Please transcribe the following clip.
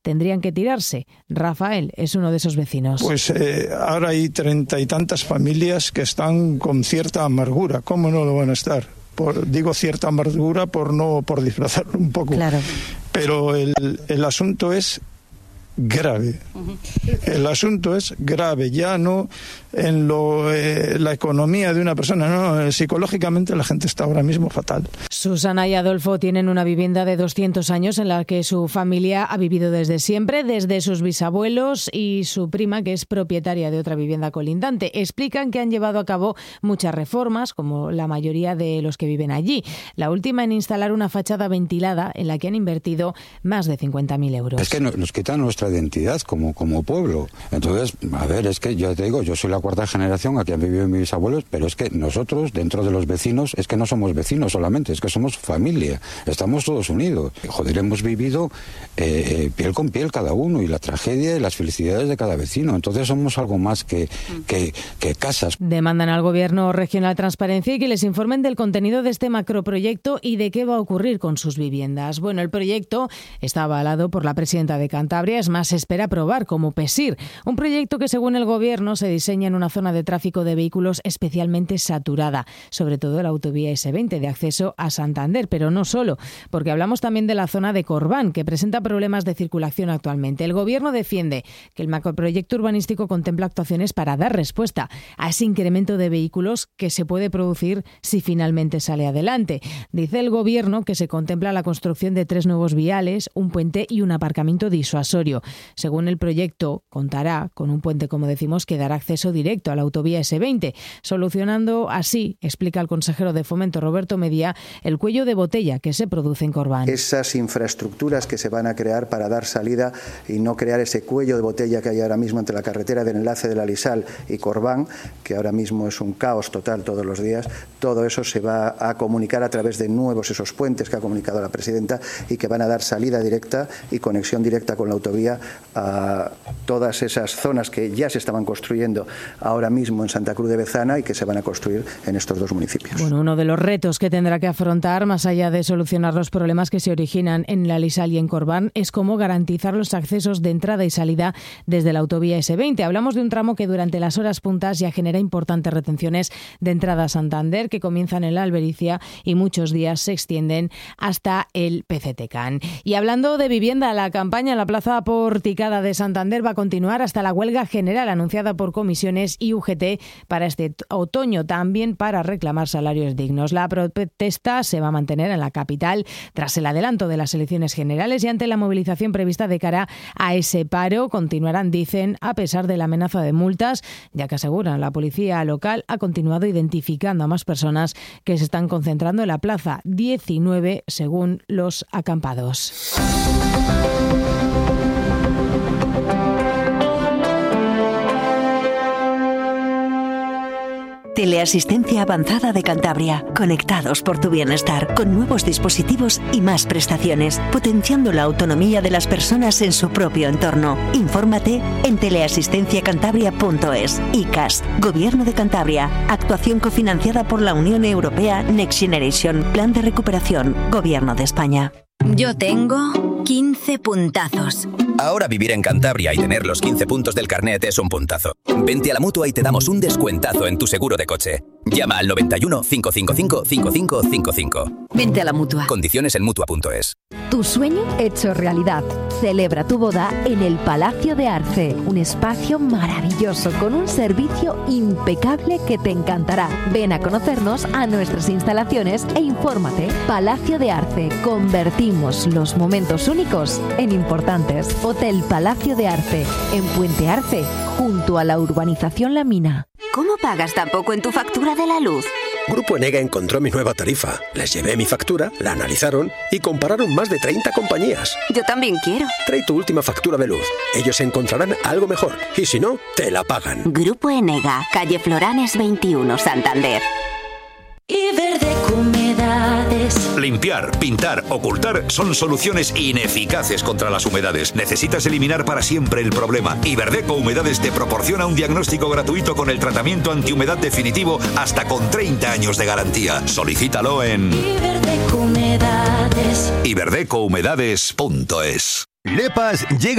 tendrían que tirarse. Rafael es uno de esos vecinos. Pues ahora hay 30 y tantas familias que están con cierta amargura. ¿Cómo no lo van a estar? Digo cierta amargura por disfrazarlo un poco. Claro. Pero el asunto es grave. El asunto es grave, ya no en la economía de una persona, no, psicológicamente la gente está ahora mismo fatal. Susana y Adolfo tienen una vivienda de 200 años en la que su familia ha vivido desde siempre, desde sus bisabuelos y su prima, que es propietaria de otra vivienda colindante. Explican que han llevado a cabo muchas reformas, como la mayoría de los que viven allí. La última en instalar una fachada ventilada en la que han invertido más de 50.000 euros. Es que nos quitan nuestra identidad como pueblo. Entonces, a ver, es que ya te digo, yo soy la cuarta generación, aquí han vivido mis bisabuelos, pero es que nosotros, dentro de los vecinos, es que no somos vecinos solamente, es que somos familia, estamos todos unidos. Joder, hemos vivido piel con piel cada uno, y la tragedia y las felicidades de cada vecino. Entonces somos algo más que casas. Demandan al Gobierno regional transparencia y que les informen del contenido de este macroproyecto y de qué va a ocurrir con sus viviendas. Bueno, el proyecto está avalado por la presidenta de Cantabria, es más, se espera aprobar como PESIR, un proyecto que según el Gobierno se diseña en una zona de tráfico de vehículos especialmente saturada, sobre todo la autovía S20 de acceso a Santander, pero no solo, porque hablamos también de la zona de Corbán, que presenta problemas de circulación actualmente. El Gobierno defiende que el macroproyecto urbanístico contempla actuaciones para dar respuesta a ese incremento de vehículos que se puede producir si finalmente sale adelante. Dice el Gobierno que se contempla la construcción de 3 nuevos viales, un puente y un aparcamiento disuasorio. Según el proyecto, contará con un puente, como decimos, que dará acceso directo a la autovía S20, solucionando así, explica el consejero de Fomento Roberto Medía, el cuello de botella que se produce en Corbán. Esas infraestructuras que se van a crear para dar salida y no crear ese cuello de botella que hay ahora mismo entre la carretera del enlace de la Lisal y Corbán, que ahora mismo es un caos total todos los días, todo eso se va a comunicar a través de nuevos esos puentes que ha comunicado la presidenta y que van a dar salida directa y conexión directa con la autovía a todas esas zonas que ya se estaban construyendo ahora mismo en Santa Cruz de Bezana y que se van a construir en estos 2 municipios. Bueno, uno de los retos que tendrá que afrontar, más allá de solucionar los problemas que se originan en la Lisal y en Corbán, es cómo garantizar los accesos de entrada y salida desde la autovía S20. Hablamos de un tramo que durante las horas puntas ya genera importantes retenciones de entrada a Santander, que comienzan en la Albericia y muchos días se extienden hasta el PCTCAN. Y hablando de vivienda, la campaña en la Plaza Porticada de Santander va a continuar hasta la huelga general anunciada por comisiones y UGT para este otoño, también para reclamar salarios dignos. La protesta se va a mantener en la capital tras el adelanto de las elecciones generales y ante la movilización prevista de cara a ese paro. Continuarán, dicen, a pesar de la amenaza de multas, ya que aseguran la policía local ha continuado identificando a más personas que se están concentrando en la plaza, 19 según los acampados. Teleasistencia avanzada de Cantabria. Conectados por tu bienestar, con nuevos dispositivos y más prestaciones, potenciando la autonomía de las personas en su propio entorno. Infórmate en teleasistenciacantabria.es. ICAS, Gobierno de Cantabria. Actuación cofinanciada por la Unión Europea Next Generation. Plan de recuperación. Gobierno de España. Yo tengo 15 puntazos. Ahora vivir en Cantabria y tener los 15 puntos del carnet es un puntazo. Vente a la Mutua y te damos un descuentazo en tu seguro de coche. Llama al 91 555 5555. Vente a la Mutua. Condiciones en Mutua.es. Tu sueño hecho realidad. Celebra tu boda en el Palacio de Arce, un espacio maravilloso con un servicio impecable que te encantará. Ven a conocernos a nuestras instalaciones e infórmate. Palacio de Arce, convertimos los momentos únicos en importantes. Hotel Palacio de Arce, en Puente Arce, junto a la urbanización La Mina. ¿Cómo pagas tan poco en tu factura de la luz? Grupo Enega encontró mi nueva tarifa. Les llevé mi factura, la analizaron y compararon más de 30 compañías. Yo también quiero. Trae tu última factura de luz. Ellos encontrarán algo mejor y si no, te la pagan. Grupo Enega, calle Floranes 21, Santander. Iberdeco Humedades. Limpiar, pintar, ocultar son soluciones ineficaces contra las humedades. Necesitas eliminar para siempre el problema. Iberdeco Humedades te proporciona un diagnóstico gratuito con el tratamiento antihumedad definitivo hasta con 30 años de garantía. Solicítalo en Iberdeco Humedades. iberdecouhumedades.es. Lepas llega